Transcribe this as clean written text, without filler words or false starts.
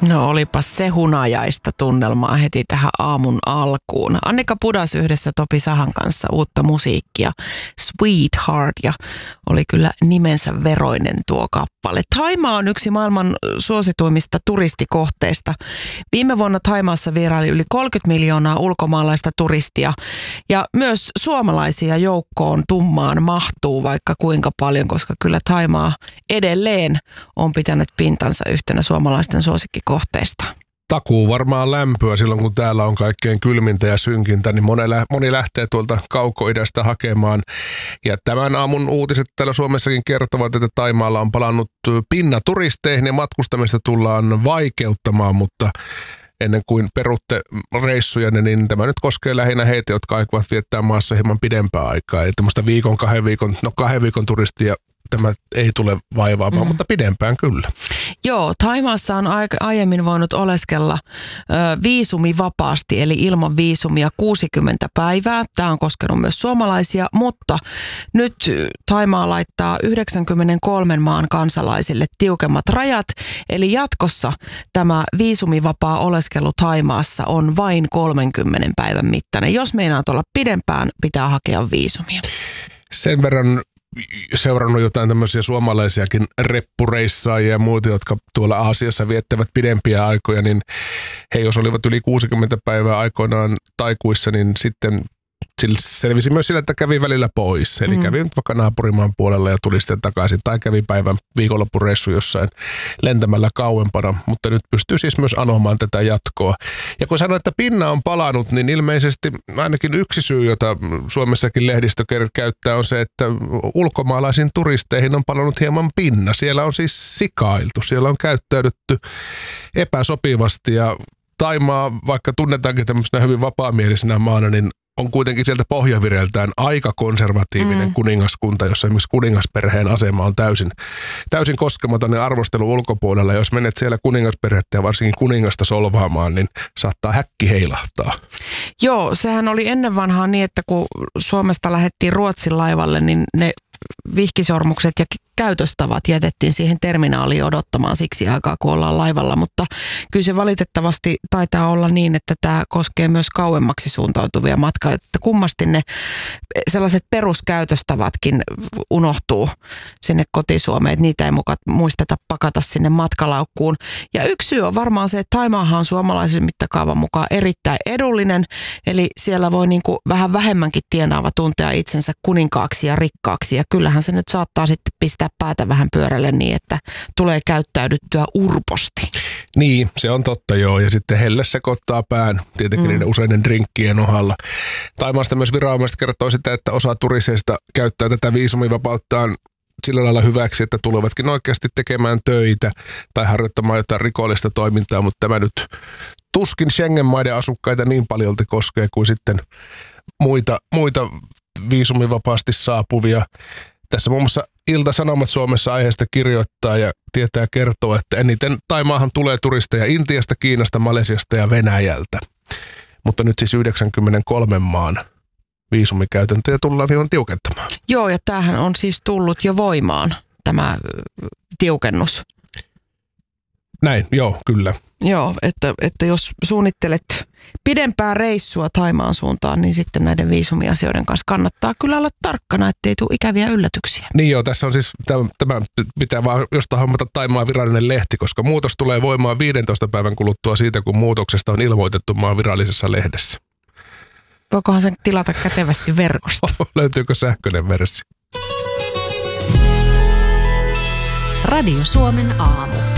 No olipas se hunajaista tunnelmaa heti tähän aamun alkuun. Annika Pudas yhdessä Topi Sahan kanssa uutta musiikkia, Sweetheart, ja oli kyllä nimensä veroinen tuo kappale. Thaimaa on yksi maailman suosituimmista turistikohteista. Viime vuonna Thaimaassa vieraili yli 30 miljoonaa ulkomaalaista turistia ja myös suomalaisia joukkoon tummaan mahtuu vaikka kuinka paljon, koska kyllä Thaimaa edelleen on pitänyt pintansa yhtenä suomalaisten suosikkikohteista. Takuu varmaan lämpöä silloin, kun täällä on kaikkein kylmintä ja synkintä, niin moni lähtee tuolta kaukoidästä hakemaan. Ja tämän aamun uutiset täällä Suomessakin kertovat, että Thaimaalla on palannut pinna turisteihin ja matkustamista tullaan vaikeuttamaan,2 ennen kuin perutte reissuja, niin tämä nyt koskee lähinnä heitä, jotka aikovat viettää maassa hieman pidempää aikaa. Eli tämmöistä 2 viikon turistia tämä ei tule vaivaamaan, mutta pidempään kyllä. Joo, Thaimaassa on aiemmin voinut oleskella viisumi vapaasti, eli ilman viisumia 60 päivää. Tämä on koskenut myös suomalaisia, mutta nyt Thaimaa laittaa 93 maan kansalaisille tiukemmat rajat, eli jatkossa tämä viisumivapaa oleskelu Thaimaassa on vain 30 päivän mittainen. Jos meinaat olla pidempään, pitää hakea viisumia. Sen verran seurannut jotain tämmöisiä suomalaisiakin reppureissaajia ja muita, jotka tuolla Aasiassa viettävät pidempiä aikoja, niin he jos olivat yli 60 päivää aikoinaan taikuissa, niin sitten selvisi myös sillä, että kävi välillä pois. Eli kävi nyt vaikka naapurimaan puolella ja tuli sitten takaisin. Tai kävi päivän viikonloppureissu jossain lentämällä kauempana. Mutta nyt pystyy siis myös anomaan tätä jatkoa. Ja kun sanoin, että pinna on palannut, niin ilmeisesti ainakin yksi syy, jota Suomessakin lehdistö käyttää, on se, että ulkomaalaisiin turisteihin on palannut hieman pinna. Siellä on siis sikailtu. Siellä on käyttäydytty epäsopivasti. Ja Thaimaa, vaikka tunnetaankin tämmöisenä hyvin vapaamielisenä maana, niin on kuitenkin sieltä pohjavireltään aika konservatiivinen kuningaskunta, jossa esimerkiksi kuningasperheen asema on täysin koskematon ja arvostelu ulkopuolella. Jos menet siellä kuningasperhettä ja varsinkin kuningasta solvaamaan, niin saattaa häkki heilahtaa. Joo, sehän oli ennen vanhaa niin, että kun Suomesta lähdettiin Ruotsin laivalle, niin ne vihkisormukset ja käytöstavat jätettiin siihen terminaaliin odottamaan siksi aikaa, kun ollaan laivalla, mutta kyllä se valitettavasti taitaa olla niin, että tämä koskee myös kauemmaksi suuntautuvia matkailijoita, että kummasti ne sellaiset peruskäytöstavatkin unohtuu sinne kotisuomeen, että niitä ei muisteta pakata sinne matkalaukkuun. Ja yksi syy on varmaan se, että Thaimaahan on suomalaisen mittakaavan mukaan erittäin edullinen, eli siellä voi niin kuin vähän vähemmänkin tienaava tuntea itsensä kuninkaaksi ja rikkaaksi, ja kyllähän se nyt saattaa sitten pistää päätä vähän pyörälle niin, että tulee käyttäydyttyä urposti. Niin, se on totta joo. Ja sitten helle sekoittaa pään tietenkin niiden useiden drinkkien ohalla. Thaimaasta myös viranomaiset kertoo sitä, että osa turisteista käyttää tätä viisumivapauttaan sillä lailla hyväksi, että tulevatkin oikeasti tekemään töitä tai harjoittamaan jotain rikollista toimintaa, mutta tämä nyt tuskin Schengen-maiden asukkaita niin paljolti koskee kuin sitten muita viisumivapaasti saapuvia. Tässä muun muassa Ilta-Sanomat Suomessa aiheesta kirjoittaa ja tietää kertoa, että eniten Thaimaahan tulee turisteja Intiasta, Kiinasta, Malesiasta ja Venäjältä. Mutta nyt siis 93 maan viisumikäytäntöjä tullaan hieman tiukentamaan. Joo, ja tämähän on siis tullut jo voimaan, tämä tiukennus. Näin, joo, kyllä. Joo, että jos suunnittelet pidempää reissua Thaimaan suuntaan, niin sitten näiden viisumiasioiden kanssa kannattaa kyllä olla tarkkana, ettei tule ikäviä yllätyksiä. Niin joo, tässä on siis, tämä pitää vaan jostain hommata Thaimaan virallinen lehti, koska muutos tulee voimaan 15 päivän kuluttua siitä, kun muutoksesta on ilmoitettu maan virallisessa lehdessä. Voikohan sen tilata kätevästi verkosta? Löytyykö sähköinen versio? Radio Suomen aamu.